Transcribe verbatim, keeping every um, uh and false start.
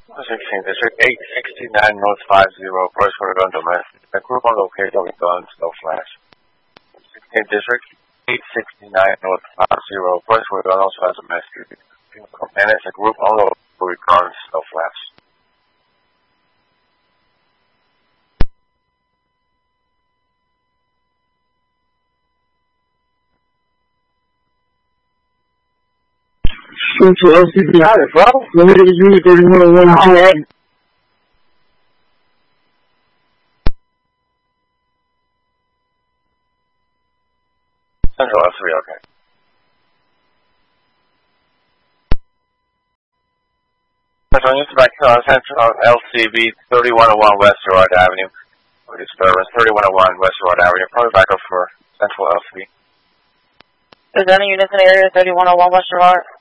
sixteen District, eight sixty-nine North five zero, first quarter gun domestic. A group on location with guns, no flash. sixteenth District, eight sixty-nine North five zero, first quarter gun also has domestic. And it's a group on location with guns, no flash. Central L C B. Got it, bro. Let me get a unit thirty-one oh one. All right. Central L C B, okay. Central News back to Central L C B, thirty-one oh one West Gerard Avenue. For disturbance, thirty-one oh one West Gerard Avenue. Probably back up for Central L C B. Is there any units in the area, thirty-one oh one West Gerard?